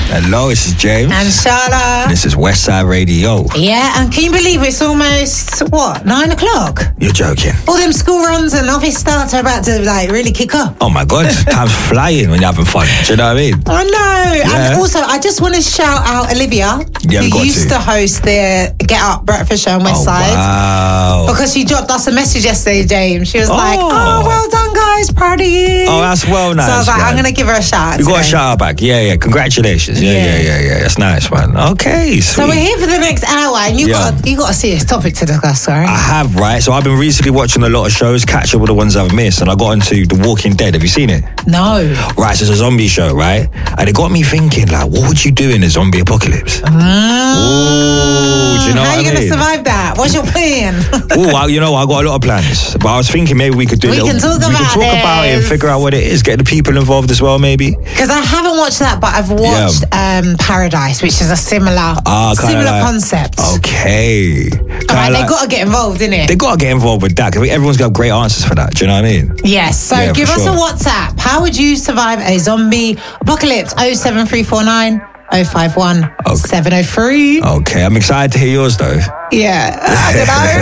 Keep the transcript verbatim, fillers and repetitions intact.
Hello, this is James. And Charlotte. This is Westside Radio. Yeah, and can you believe it's almost, what, nine o'clock? You're joking. All them school runs and office starts are about to, like, really kick up. Oh, my God. Time's flying when you're having fun. Do you know what I mean? I know. Yeah. And also, I just want to shout out Olivia, Yeah, who got used to. to host the Get Up Breakfast Show on Westside. Oh, wow. Because she dropped us a message yesterday, James. She was like, Oh. oh, well done, guys. Proud of you. Oh, that's well nice. So I was like, man. I'm going to give her a shout out You got a today. shout out back. Yeah, yeah. Congratulations. Yeah, yeah, Yeah. yeah, yeah. That's nice, man. Okay, sweet. So we're here for the next hour, and you Yeah. got you got a serious topic to discuss, right? I have, right? So I've been recently watching a lot of shows, catch up with the ones I've missed, and I got into The Walking Dead. Have you seen it? No. Right, so it's a zombie show, right? And it got me thinking, like, what would you do in a zombie apocalypse? Mm. Ooh, do you know How what are you I going to mean? survive that? What's your plan? Oh, well, you know, I got a lot of plans, but I was thinking maybe we could do. We a little, can talk we about can talk about it and this. figure out what it is. Get the people involved as well, maybe. Because I haven't watched that, but I've watched um, Paradise, which is a similar Ah, kinda similar like- concept. Okay. All Kinda right, like- they got to get involved, innit? They got to get involved with that because everyone's got great answers for that. Do you know what I mean? Yes. So Yeah, give for us sure. a WhatsApp. How would you survive a zombie apocalypse? oh seven three four nine oh five one seven oh three. Okay, I'm excited to hear yours though. Yeah. I don't know.